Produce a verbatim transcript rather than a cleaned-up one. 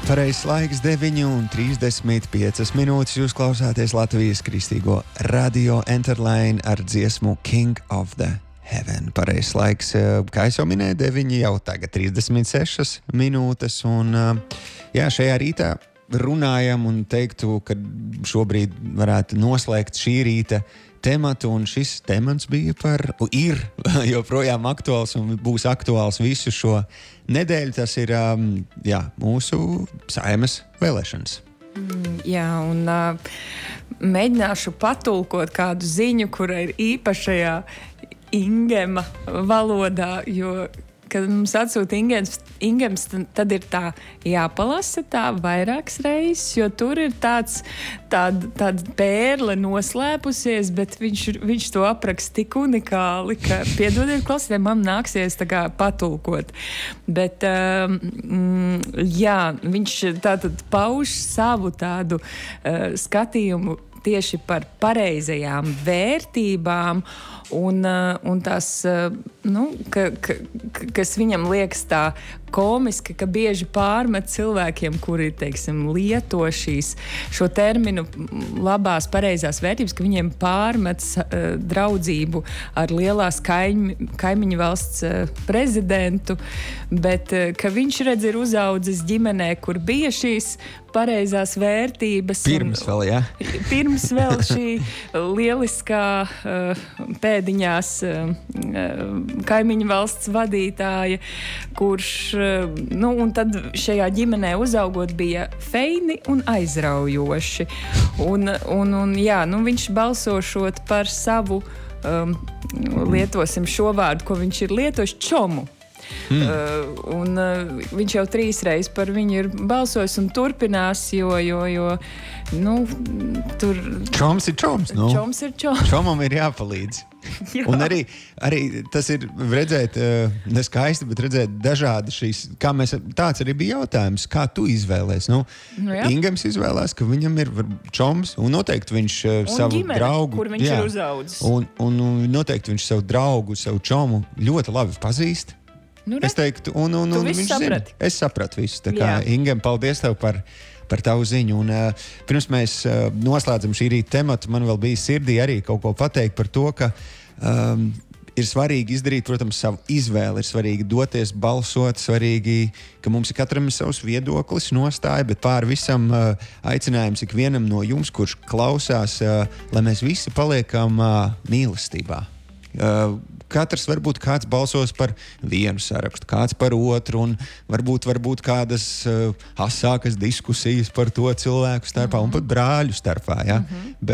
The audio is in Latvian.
Pareizs laiks deviņi un trīsdesmit piecas minūtes. Jūs klausāties Latvijas Kristīgo radio Enterline ar dziesmu King of the Heaven. Pareizs laiks, kā es jau minēju, deviņi jau tagad trīsdesmit sešas minūtes. Un jā, šajā rītā runājam un teiktu, ka šobrīd varētu noslēgt šī rīta tematu, un šis temats bija par, ir joprojām aktuāls un būs aktuāls visu šo nedēļu. Tas ir um, jā, mūsu Saeimas vēlēšanas. Mm, jā, un uh, mēģināšu patulkot kādu ziņu, kura ir īpašajā Ingema valodā, jo kad mums atsūta Ingems, Ingems, tad ir tā jāpalasa tā vairākas reizes, jo tur ir tāds, tāda, tāda pērle noslēpusies, bet viņš, viņš to apraksta tik unikāli, ka, piedodiet, klausītājiem, man nāksies tā kā patulkot. Bet, um, jā, viņš tātad pauž savu tādu uh, skatījumu tieši par pareizajām vērtībām un, un tās, nu, ka, ka, kas viņam liekas tā komiski, ka bieži pārmet cilvēkiem, kuri, teiksim, lieto šīs, šo terminu labās, pareizās vērtības, ka viņiem pārmet uh, draudzību ar lielās kaimi, kaimiņu valsts uh, prezidentu, bet uh, ka viņš, redz, ir uzaudzis ģimenē, kur bija šīs pareizās vērtības. Pirms vēl, jā? Pirms vēl šī lieliskā uh, pēdiņās uh, kaimiņu valsts vadītāja, kurš, uh, nu, un tad šajā ģimenē uzaugot bija feini un aizraujoši. Un, un, un jā, nu, viņš balsošot par savu, um, lietosim šo vārdu, ko viņš ir lietojis, čomu. Mm. Uh, un uh, viņš jau trīs reizes par viņu ir balsojis un turpinās, jo, jo, jo nu, tur... Čoms ir čoms, nu. Čoms ir čoms. Čomam ir jāpalīdz. Jā. Un arī, arī tas ir redzēt, uh, ne skaisti, bet redzēt dažādi šīs, kā mēs, tāds arī bija jautājums, kā tu izvēlēs. Nu, nu, Ingems izvēlēs, ka viņam ir čoms, un noteikti viņš uh, savu ģimene, draugu... kur viņš jā, ir uzaudzis. Un, un, un noteikti viņš savu draugu, savu čomu ļoti labi pazīst. Nu, es teiktu, un, un, un viņš zina. Es sapratu visu. Tā kā, Ingem, paldies tev par, par tavu ziņu. Un, uh, pirms mēs uh, noslēdzam šī rīta tematu, man vēl bija sirdī arī kaut ko pateikt par to, ka um, ir svarīgi izdarīt, protams, savu izvēli. Ir svarīgi doties balsot, svarīgi, ka mums ir katram savs viedoklis, nostāja, bet pāri visam uh, aicinājums ikvienam no jums, kurš klausās, uh, lai mēs visi paliekam uh, mīlestībā. Uh, Katrs varbūt kāds balsos par vienu sarakstu, kāds par otru, un varbūt, varbūt kādas uh, asākas diskusijas par to cilvēku starpā, mm-hmm. un pat brāļu starpā. Ja? Mm-hmm. Bet